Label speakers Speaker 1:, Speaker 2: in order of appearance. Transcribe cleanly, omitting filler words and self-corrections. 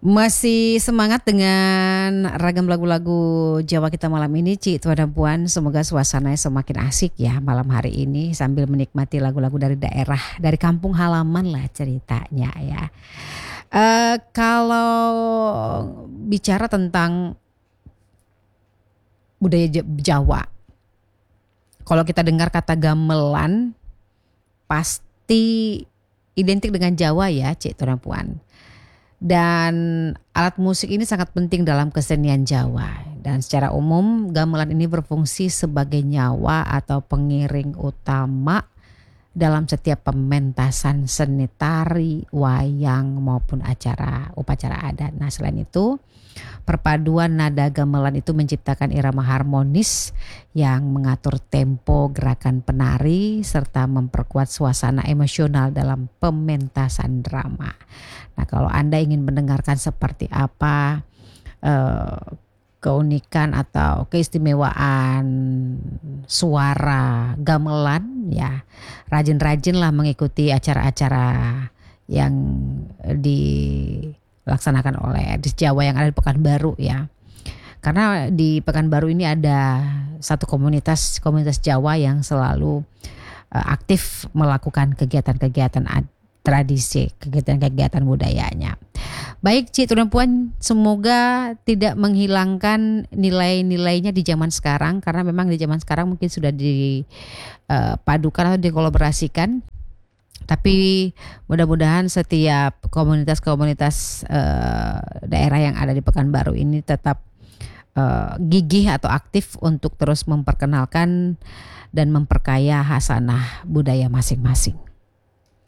Speaker 1: Masih semangat dengan ragam lagu-lagu Jawa kita malam ini, Cik, Tuan dan Puan. Semoga suasananya semakin asik ya malam hari ini sambil menikmati lagu-lagu dari daerah, dari kampung halaman lah ceritanya ya. Kalau bicara tentang budaya Jawa, kalau kita dengar kata gamelan pasti identik dengan Jawa ya, Cik, Tuan dan Puan. Dan alat musik ini sangat penting dalam kesenian Jawa. Dan secara umum gamelan ini berfungsi sebagai nyawa atau pengiring utama dalam setiap pementasan seni tari, wayang maupun upacara adat. Nah, selain itu perpaduan nada gamelan itu menciptakan irama harmonis yang mengatur tempo gerakan penari serta memperkuat suasana emosional dalam pementasan drama. Nah, kalau Anda ingin mendengarkan seperti apa keunikan atau keistimewaan suara gamelan, ya rajin-rajinlah mengikuti acara-acara yang dilaksanakan oleh di Jawa yang ada di Pekanbaru ya. Karena di Pekanbaru ini ada satu komunitas Jawa yang selalu aktif melakukan kegiatan-kegiatan tradisi, kegiatan-kegiatan budayanya. Baik, Cik, Tuan dan Puan, semoga tidak menghilangkan nilai-nilainya di zaman sekarang, karena memang di zaman sekarang mungkin sudah dipadukan atau dikolaborasikan. Tapi mudah-mudahan setiap komunitas-komunitas daerah yang ada di Pekanbaru ini tetap gigih atau aktif untuk terus memperkenalkan dan memperkaya hasanah budaya masing-masing.